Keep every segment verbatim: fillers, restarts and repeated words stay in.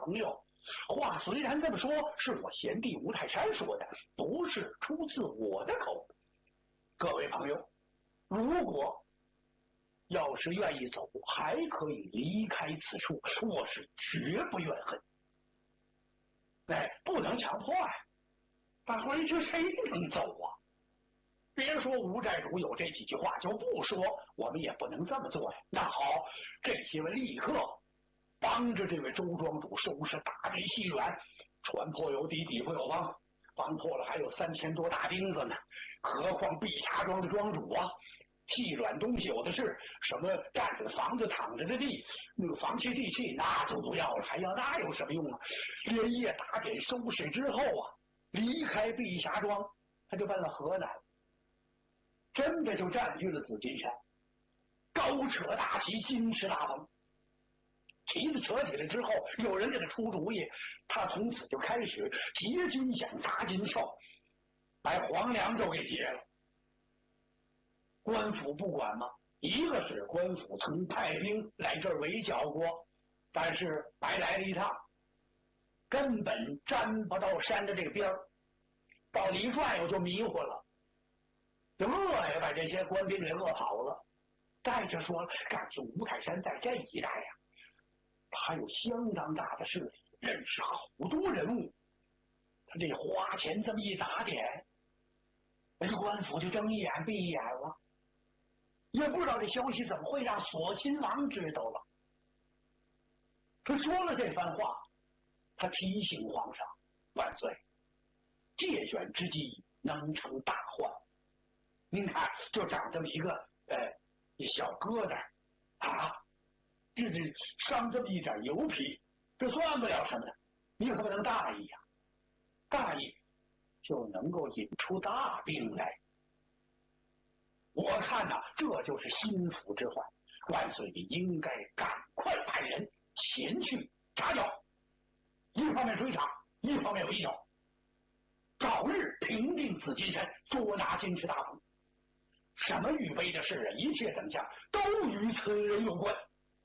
朋友。话虽然这么说，是我贤弟吴泰山说的，不是出自我的口。各位朋友，如果要是愿意走，还可以离开此处，我是绝不怨恨。哎，不能强迫呀！大伙一听，谁能走啊？别说吴寨主有这几句话，就不说，我们也不能这么做呀。那好，这些位立刻帮着这位周庄主收拾大地细软，船破有底，底破有方，方破了还有三千多大钉子呢，何况碧霞庄的庄主啊！细软东西有的是，什么站着的房子、躺着的地，那个房契地契那就不要了，还要那有什么用啊？连夜打点收拾之后啊，离开碧霞庄，他就奔了河南，真的就占据了紫金山，高扯大旗，金翅大鹏。旗子扯起来之后，有人给他出主意，他从此就开始结金响、砸金哨，把黄粱州给劫了。官府不管吗？一个是官府曾派兵来这儿围剿过，但是白来了一趟，根本沾不到山的这个边儿，到里转悠就迷糊了，就饿呀，把这些官兵给饿跑了。再者说了，感情吴泰山在这一带呀、啊，他有相当大的势力，认识好多人物，他这花钱这么一打点，那官府就睁一眼闭一眼了。也不知道这消息怎么会让锁亲王知道了。他说了这番话，他提醒皇上万岁，借选之机能成大患。您看，就长这么一个呃一小疙瘩啊，这这伤这么一点油皮，这算不了什么的。你可不能大意呀、啊，大意就能够引出大病来。我看呐、啊，这就是心腹之患。万岁，你应该赶快派人前去查剿，一方面追查，一方面围剿，早日平定紫金山，捉拿金翅大鹏。什么预备的事啊，一切等项都与此人有关。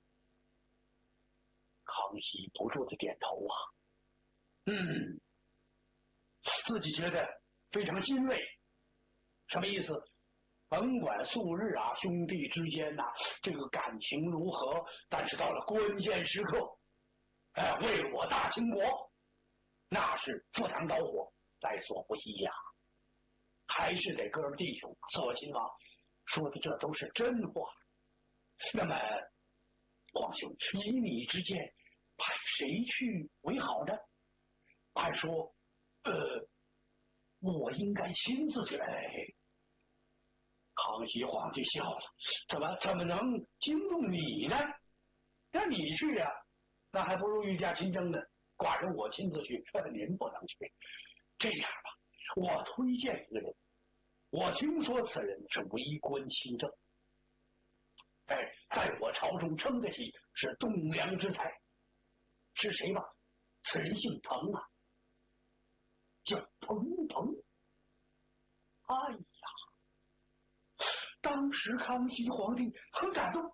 康熙不住的点头啊，嗯，自己觉得非常欣慰。什么意思？甭管素日啊，兄弟之间呐、啊，这个感情如何，但是到了关键时刻，哎，为我大清国，那是赴汤蹈火，在所不惜呀。还是得哥们弟兄，锁亲王说的这都是真话。那么，皇兄，以你之见，派谁去为好呢？按说，呃，我应该亲自去。哎，康熙皇帝笑了，怎么怎么能惊动你呢？让你去啊，那还不如御驾亲征呢。寡人我亲自去，呃，您不能去。这样吧，我推荐一个人，我听说此人是为官清正，哎，在我朝中称得起是栋梁之才。是谁吧？此人姓彭啊，叫彭彭。哎呀，当时康熙皇帝很感动，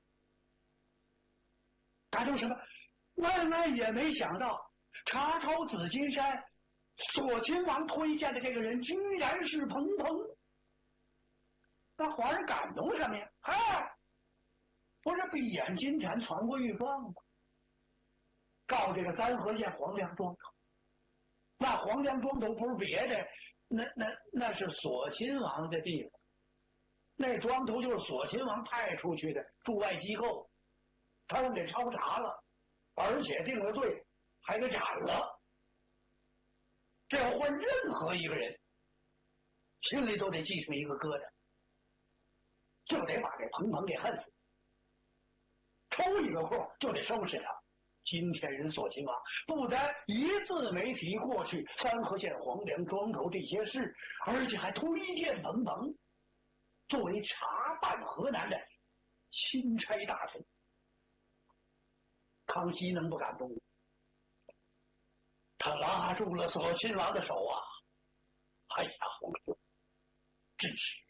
感动什么？万万也没想到，查抄紫金山，锁亲王推荐的这个人，居然是彭彭。那皇上感动什么呀？嗨，不是闭眼金蝉传过御状吗？告这个三河县黄梁庄头，那黄梁庄头不是别的，那那那是锁亲王的地方。那庄头就是锁亲王派出去的驻外机构，他们给抄查了，而且定了罪，还给斩了。这要换任何一个人，心里都得记上一个疙瘩，就得把这彭彭给恨死，抽一个空就得收拾他。今天人锁亲王不但一字没提过去三河县黄梁庄头这些事，而且还推荐彭彭作为查办河南的钦差大臣。康熙能不感动吗？他拉住了锁亲王的手啊！哎呀，皇兄，真是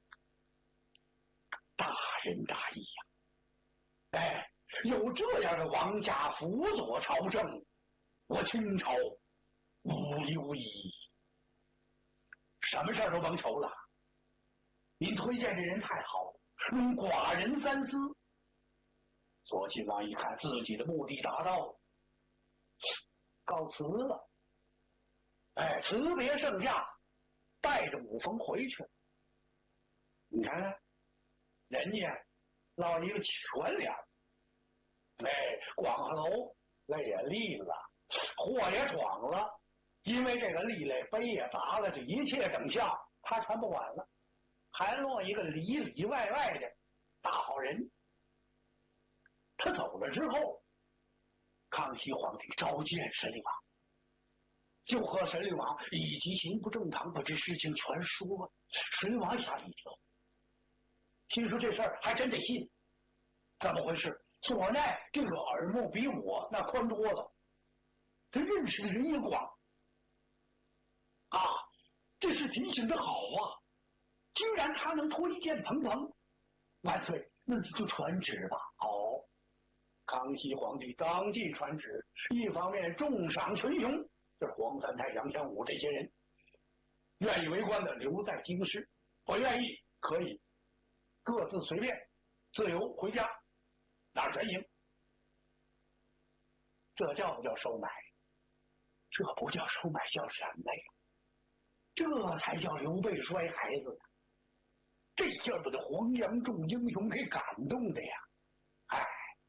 大仁大义呀、啊！哎，有这样的王家辅佐朝政， 我清朝无忧矣。什么事儿都甭愁了，您推荐这人太好，容寡人三思。左亲王一看自己的目的达到了，告辞了。哎，辞别圣驾，带着五峰回去了。你看看，人家落一个全脸，哎，光和楼泪也立了，祸也闯了，因为这个立垒碑也砸了，这一切整项他全不管了，还落一个里里外外的大好人。他走了之后，康熙皇帝召见神律王，就和神律王以及刑部正堂把这事情全说了。神律王吓了一跳，心说这事儿还真得信，怎么回事？左奈这个耳目比我那宽多了，他认识的人也广啊，这是提醒的好啊！竟然他能推荐彭彭，万岁，那你就传旨吧。好，康熙皇帝当即传旨，一方面重赏群雄，就是黄三泰、杨玄武这些人，愿意为官的留在京师，不愿意可以各自随便自由回家，哪儿全行。这叫不叫收买？这不叫收买，叫什么呀？这才叫刘备摔孩子呢！这下把这黄杨众英雄给感动的呀！哎，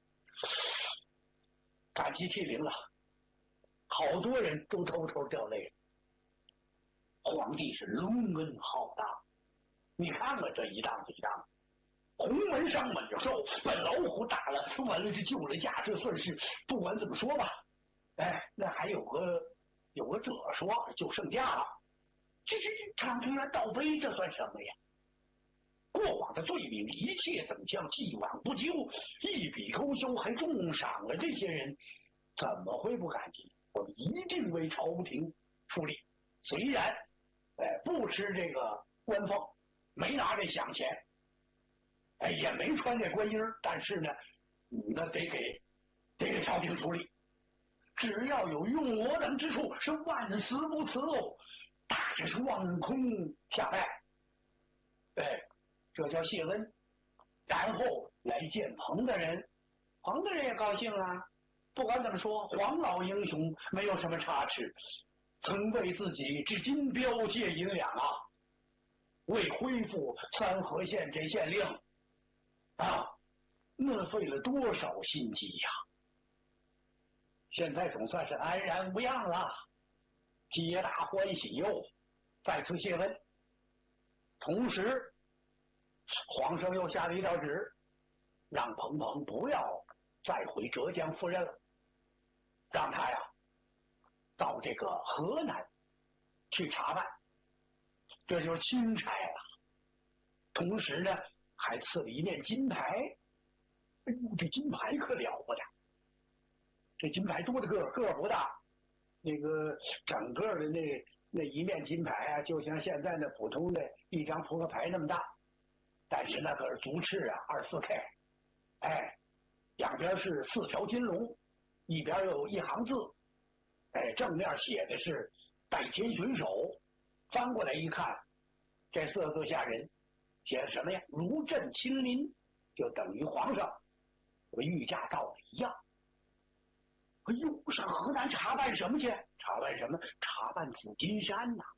感激涕零了，好多人都偷偷掉泪了。皇帝是隆恩浩大，你看看这一档一档，鸿门上猛兽，本老虎打了，完了是救了驾，这算是不管怎么说吧。哎，那还有个有个者说就剩驾了，这这这长平原倒杯，这算什么呀？过往的罪名一切等将，既往不咎，一笔勾销，还重赏了这些人，怎么会不感激？我们一定为朝廷出力。虽然，哎，不吃这个官俸，没拿这饷钱，哎，也没穿这官衣，但是呢，那得给得给朝廷出力。只要有用我等之处，是万死不辞哦！大致是望空下拜，哎，这叫谢恩。然后来见彭的人，彭的人也高兴啊。不管怎么说，黄老英雄没有什么差池，曾为自己之金标借银两啊，为恢复三河县这县令啊，那费了多少心机呀！现在总算是安然无恙了，皆大欢喜哟！再次谢恩。同时，皇上又下了一道旨，让彭彭不要再回浙江赴任了，让他呀到这个河南去查办，这就是钦差了。同时呢，还赐了一面金牌。哎呦，这金牌可了不得！这金牌多的个儿，个儿不大，那个整个的那那一面金牌啊，就像现在那普通的一张扑克牌那么大，但是那可是足赤啊，二四 K， 哎，两边是四条金龙，一边有一行字，哎，正面写的是代天巡守，翻过来一看，这四个字吓人，写的什么呀？如朕亲临，就等于皇上和御驾到了一样。哎呦，上河南查办什么去？查办什么？查办紫金山呐、啊！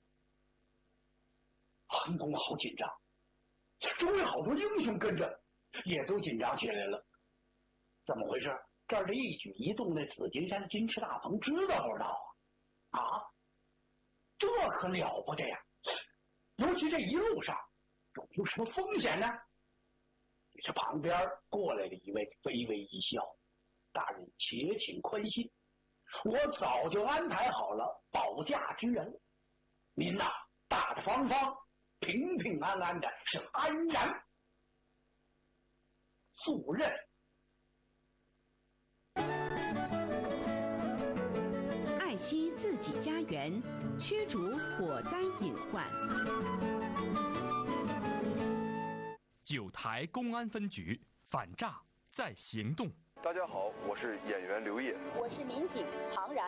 桓公好紧张，周围好多英雄跟着，也都紧张起来了。怎么回事？这儿的一举一动，那紫金山金翅大鹏知道不知道啊？啊，这可了不得呀！尤其这一路上有没有什么风险呢？这旁边过来的一位微微一笑。大人且请宽心，我早就安排好了保驾之人，您呐、啊、大大方方平平安安的是安然赴任。 爱惜自己家园，驱逐火灾隐患。 九台公安分局反诈在行动。 大家好，我是演员刘烨， 我是民警庞然。